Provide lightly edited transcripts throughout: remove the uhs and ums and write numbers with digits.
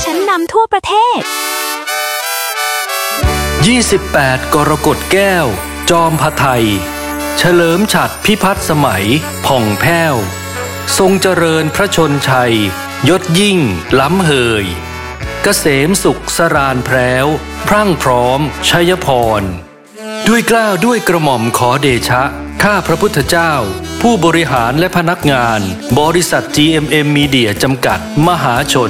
ชั้นนำทั่วประเทศ 28 กรกฎแก้วจอมพไทยเฉลิมฉัตรพิพัฒน์สมัยผ่องแผ้วทรงเจริญพระชนชัยยศยิ่งล้ำเฮยเกษมสุขสรานแพร้วพรั่งพร้อมชัยพรด้วยเกล้าด้วยกระหม่อมขอเดชะข้าพระพุทธเจ้าผู้บริหารและพนักงานบริษัท GMM Media จำกัดมหาชน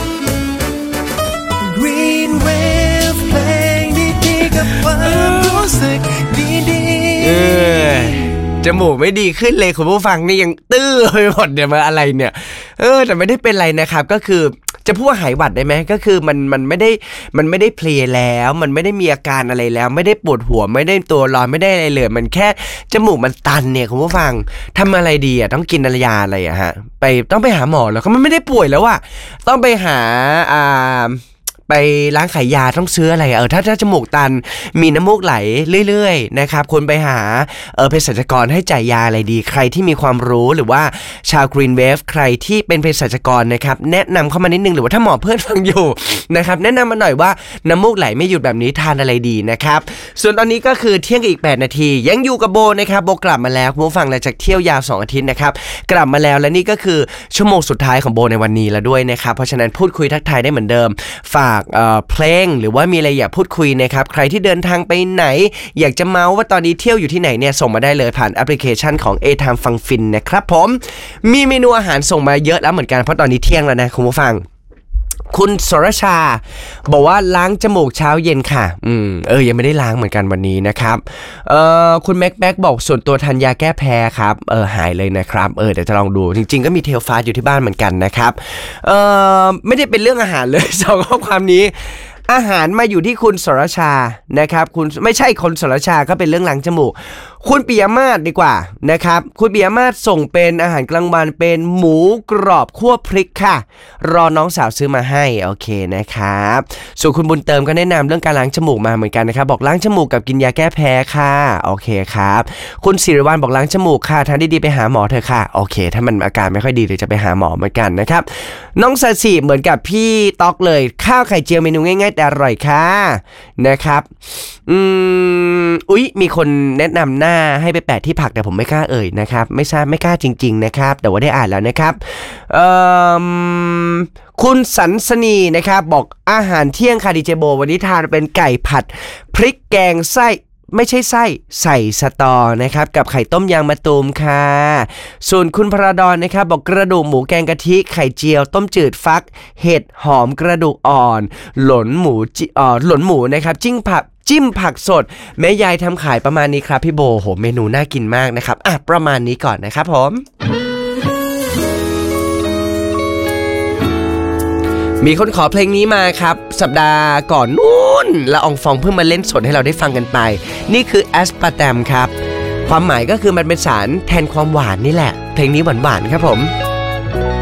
Green Wave เพลงดีๆกับความรู้สึกดีๆจมูกไม่ดีขึ้นเลยคุณผู้ฟังนี่ยังตื้อไปหมดเนี่ยมาอะไรเนี่ยแต่ไม่ได้เป็นไรนะครับก็คือจะพูดว่าหายหวัดได้ไหมก็คือมันไม่ได้เพลียแล้วมันไม่ได้มีอาการอะไรแล้วไม่ได้ปวดหัวไม่ได้ตัวร้อนไม่ได้อะไรเลยมันแค่จมูกมันตันเนี่ยคุณผู้ฟังทำอะไรดีอ่ะต้องกินยาอะไรอ่ะฮะต้องไปหาหมอแล้วก็มันไม่ได้ป่วยแล้วอ่ะต้องไปหาไปร้านขายยาต้องซื้ออะไรถ้าจมูกตันมีน้ำมูกไหลเรื่อยๆนะครับควรไปหาเภสัชกรให้จ่ายยาอะไรดีใครที่มีความรู้หรือว่าชาว Green Wave ใครที่เป็นเภสัชกรนะครับแนะนำเข้ามานิดนึงหรือว่าถ้าหมอเพื่อนฟังอยู่นะครับแนะนำมาหน่อยว่าน้ำมูกไหลไม่หยุดแบบนี้ทานอะไรดีนะครับส่วนตอนนี้ก็คือเที่ยงอีก8นาทียังอยู่กับโบนะครับโบกลับมาแล้วคุณผู้ฟังหลังจากเที่ยวยาว2อาทิตย์นะครับกลับมาแล้วและนี่ก็คือชั่วโมงสุดท้ายของโบในวันนี้แล้วด้วยนะครับเพราะฉะนั้นพูดคุยทักทายได้เหมือนเดิมฝากเพลงหรือว่ามีอะไรอยากพูดคุยนะครับใครที่เดินทางไปไหนอยากจะเมาส์ว่าตอนนี้เที่ยวอยู่ที่ไหนเนี่ยส่งมาได้เลยผ่านแอปพลิเคชันของ A-Time ฟังฟินนะครับผมมีเมนูอาหารส่งมาเยอะแล้วเหมือนกันเพราะตอนนี้เที่ยงแล้วนะคุณผู้ฟังคุณสรชาบอกว่าล้างจมูกเช้าเย็นค่ะยังไม่ได้ล้างเหมือนกันวันนี้นะครับคุณแม็กบอกส่วนตัวทานยาแก้แพ้ครับหายเลยนะครับเดี๋ยวจะลองดูจริงๆก็มีเทลฟาสอยู่ที่บ้านเหมือนกันนะครับไม่ได้เป็นเรื่องอาหารเลยสองข้อความนี้อาหารมาอยู่ที่คุณสรชานะครับคุณไม่ใช่คนสรชาก็เป็นเรื่องล้างจมูกคุณปิยมาศดีกว่านะครับคุณปิยมาศส่งเป็นอาหารกลางวันเป็นหมูกรอบคั่วพริกค่ะรอน้องสาวซื้อมาให้โอเคนะครับส่วนคุณบุญเติมก็แนะนำเรื่องการล้างจมูกมาเหมือนกันนะครับบอกล้างจมูกกับกินยาแก้แพ้ค่ะโอเคครับคุณศิริวัลย์บอกล้างจมูกค่ะทานดีๆไปหาหมอเถอะค่ะโอเคถ้ามันอาการไม่ค่อยดีเดี๋ยวจะไปหาหมอเหมือนกันนะครับน้องสาสีเหมือนกับพี่ต๊อกเลยข้าวไข่เจียวเมนูง่ายๆแต่อร่อยค่ะนะครับมีคนแนะนำหน้าให้ไปแปะที่ผักแต่ผมไม่กล้าเอ่ยนะครับไม่กล้าจริงๆนะครับแต่ว่าได้อ่านแล้วนะครับคุณสันสนีนะครับบอกอาหารเที่ยงค่ะดีเจโบวันนี้ทานเป็นไก่ผัดพริกแกงไส้ไม่ใช่ไส้ใส่สตอนะครับกับไข่ต้มยางมะตูมค่ะส่วนคุณพระดอนนะครับบอกกระดูกหมูแกงกะทิไข่เจียวต้มจืดฟักเห็ดหอมกระดูกอ่อนหล่นหมูนะครับจิ้มผักสดแม่ยายทำขายประมาณนี้ครับพี่โบโหเมนูน่ากินมากนะครับประมาณนี้ก่อนนะครับผมมีคนขอเพลงนี้มาครับสัปดาห์ก่อนนู้นละอองฟองเพิ่งมาเล่นสดให้เราได้ฟังกันไปนี่คือแอสปาร์แตมครับความหมายก็คือมันเป็นสารแทนความหวานนี่แหละเพลงนี้หวานๆครับผม